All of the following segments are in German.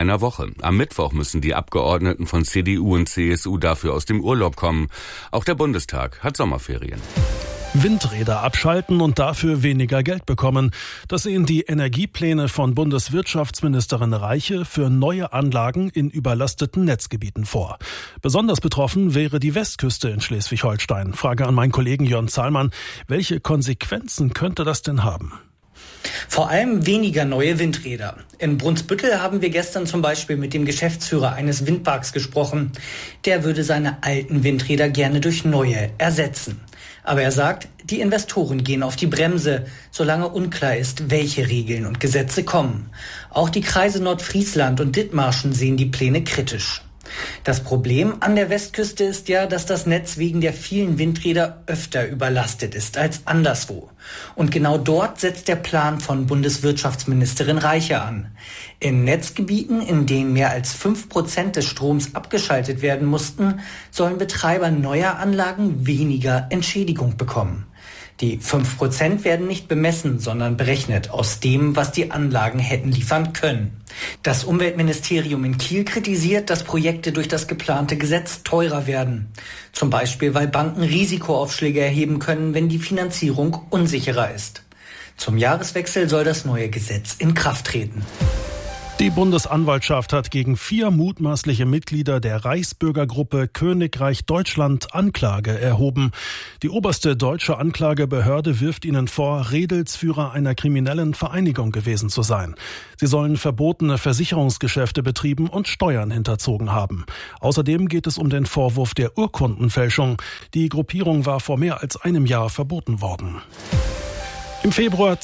einer Woche. Am Mittwoch müssen die Abgeordneten von CDU und CSU dafür aus dem Urlaub kommen. Auch der Bundestag hat Sommerferien. Windräder abschalten und dafür weniger Geld bekommen. Das sehen die Energiepläne von Bundeswirtschaftsministerin Reiche für neue Anlagen in überlasteten Netzgebieten vor. Besonders betroffen wäre die Westküste in Schleswig-Holstein. Frage an meinen Kollegen Jörn Zahlmann. Welche Konsequenzen könnte das denn haben? Vor allem weniger neue Windräder. In Brunsbüttel haben wir gestern zum Beispiel mit dem Geschäftsführer eines Windparks gesprochen. Der würde seine alten Windräder gerne durch neue ersetzen. Aber er sagt, die Investoren gehen auf die Bremse, solange unklar ist, welche Regeln und Gesetze kommen. Auch die Kreise Nordfriesland und Dithmarschen sehen die Pläne kritisch. Das Problem an der Westküste ist ja, dass das Netz wegen der vielen Windräder öfter überlastet ist als anderswo. Und genau dort setzt der Plan von Bundeswirtschaftsministerin Reiche an. In Netzgebieten, in denen mehr als 5% des Stroms abgeschaltet werden mussten, sollen Betreiber neuer Anlagen weniger Entschädigung bekommen. Die 5% werden nicht bemessen, sondern berechnet aus dem, was die Anlagen hätten liefern können. Das Umweltministerium in Kiel kritisiert, dass Projekte durch das geplante Gesetz teurer werden. Zum Beispiel, weil Banken Risikoaufschläge erheben können, wenn die Finanzierung unsicherer ist. Zum Jahreswechsel soll das neue Gesetz in Kraft treten. Die Bundesanwaltschaft hat gegen 4 mutmaßliche Mitglieder der Reichsbürgergruppe Königreich Deutschland Anklage erhoben. Die oberste deutsche Anklagebehörde wirft ihnen vor, Redelsführer einer kriminellen Vereinigung gewesen zu sein. Sie sollen verbotene Versicherungsgeschäfte betrieben und Steuern hinterzogen haben. Außerdem geht es um den Vorwurf der Urkundenfälschung. Die Gruppierung war vor mehr als einem Jahr verboten worden. Im Februar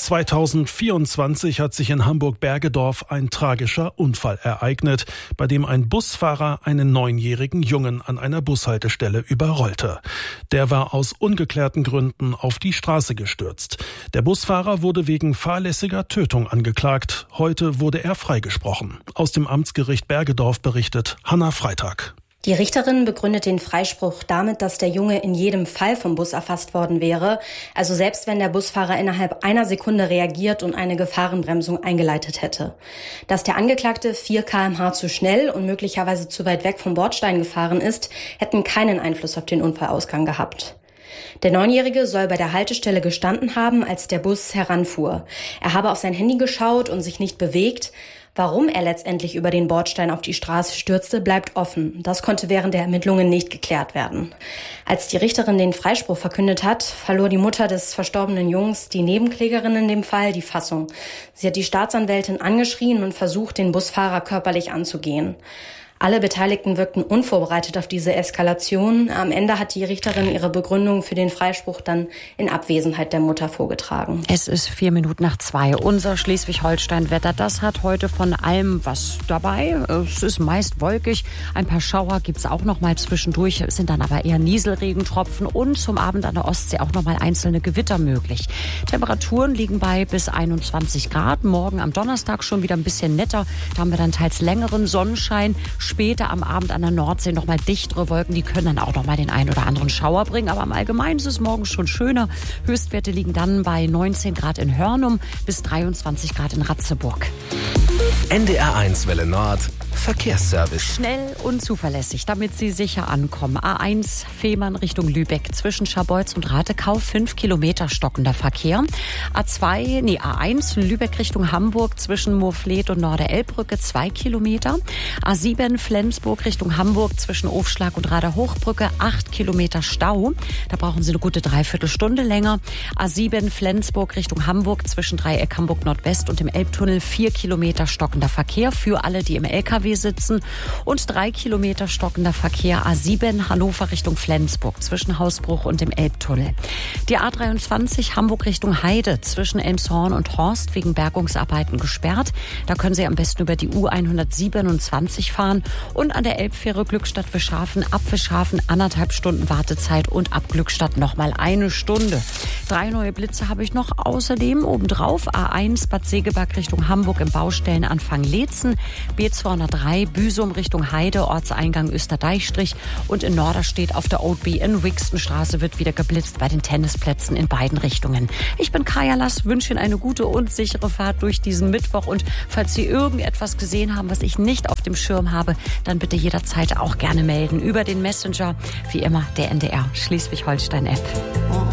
2024 hat sich in Hamburg-Bergedorf ein tragischer Unfall ereignet, bei dem ein Busfahrer einen 9-jährigen Jungen an einer Bushaltestelle überrollte. Der war aus ungeklärten Gründen auf die Straße gestürzt. Der Busfahrer wurde wegen fahrlässiger Tötung angeklagt. Heute wurde er freigesprochen. Aus dem Amtsgericht Bergedorf berichtet Hanna Freitag. Die Richterin begründet den Freispruch damit, dass der Junge in jedem Fall vom Bus erfasst worden wäre. Also selbst wenn der Busfahrer innerhalb einer Sekunde reagiert und eine Gefahrenbremsung eingeleitet hätte. Dass der Angeklagte 4 km/h zu schnell und möglicherweise zu weit weg vom Bordstein gefahren ist, hätten keinen Einfluss auf den Unfallausgang gehabt. Der 9-Jährige soll bei der Haltestelle gestanden haben, als der Bus heranfuhr. Er habe auf sein Handy geschaut und sich nicht bewegt. Warum er letztendlich über den Bordstein auf die Straße stürzte, bleibt offen. Das konnte während der Ermittlungen nicht geklärt werden. Als die Richterin den Freispruch verkündet hat, verlor die Mutter des verstorbenen Jungs, die Nebenklägerin in dem Fall, die Fassung. Sie hat die Staatsanwältin angeschrien und versucht, den Busfahrer körperlich anzugehen. Alle Beteiligten wirkten unvorbereitet auf diese Eskalation. Am Ende hat die Richterin ihre Begründung für den Freispruch dann in Abwesenheit der Mutter vorgetragen. Es ist 2:04. Unser Schleswig-Holstein-Wetter, das hat heute von allem was dabei. Es ist meist wolkig. Ein paar Schauer gibt es auch noch mal zwischendurch. Es sind dann aber eher Nieselregentropfen und zum Abend an der Ostsee auch noch mal einzelne Gewitter möglich. Temperaturen liegen bei bis 21 Grad. Morgen am Donnerstag schon wieder ein bisschen netter. Da haben wir dann teils längeren Sonnenschein. Später am Abend an der Nordsee noch mal dichtere Wolken, die können dann auch noch mal den einen oder anderen Schauer bringen. Aber im Allgemeinen ist es morgen schon schöner. Höchstwerte liegen dann bei 19 Grad in Hörnum bis 23 Grad in Ratzeburg. NDR1 Welle Nord. Verkehrsservice. Schnell und zuverlässig, damit Sie sicher ankommen. A1 Fehmarn Richtung Lübeck zwischen Scharbeutz und Ratekau 5 Kilometer stockender Verkehr. A1 Lübeck Richtung Hamburg zwischen Moorfleet und Norderelbbrücke 2 Kilometer. A7 Flensburg Richtung Hamburg zwischen Ofschlag und Rader-Hochbrücke 8 Kilometer Stau. Da brauchen Sie eine gute Dreiviertelstunde länger. A7 Flensburg Richtung Hamburg zwischen Dreieck Hamburg Nordwest und dem Elbtunnel 4 Kilometer stockender Verkehr für alle, die im LKW sitzen und 3 Kilometer stockender Verkehr A7 Hannover Richtung Flensburg zwischen Hausbruch und dem Elbtunnel. Die A23 Hamburg Richtung Heide zwischen Elmshorn und Horst wegen Bergungsarbeiten gesperrt. Da können Sie am besten über die U127 fahren und an der Elbfähre Glückstadt-Fischhafen ab Fischhafen 1,5 Stunden Wartezeit und ab Glückstadt nochmal 1 Stunde. 3 neue Blitze habe ich noch außerdem obendrauf. A1 Bad Segeberg Richtung Hamburg im Baustellenanfang Leetzen, B203 A3 Büsum Richtung Heide, Ortseingang Österdeichstrich. Und in Norderstedt auf der Old B in Wixtonstraße wird wieder geblitzt bei den Tennisplätzen in beiden Richtungen. Ich bin Kaya Lass, wünsche Ihnen eine gute und sichere Fahrt durch diesen Mittwoch. Und falls Sie irgendetwas gesehen haben, was ich nicht auf dem Schirm habe, dann bitte jederzeit auch gerne melden über den Messenger. Wie immer der NDR Schleswig-Holstein-App.